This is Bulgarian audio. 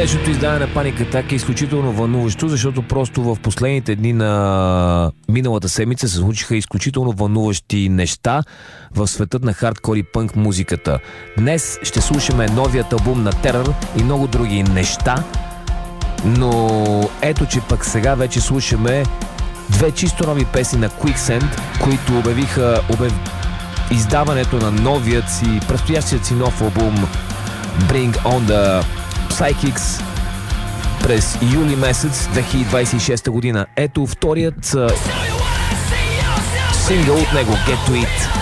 Днешното издание на Panic Attack е изключително вълнуващо, защото просто в последните дни на миналата седмица се случиха изключително вълнуващи неща в светът на хардкор и пънк музиката. Днес ще слушаме новият албум на Terror и много други неща, но ето, че пък сега вече слушаме две чисто нови песни на Quicksand, които обявиха издаването на новият си, предстоящият си нов албум Bring on the Psychics през юли месец 2026 година. Ето вторият сингъл от него, Get to It.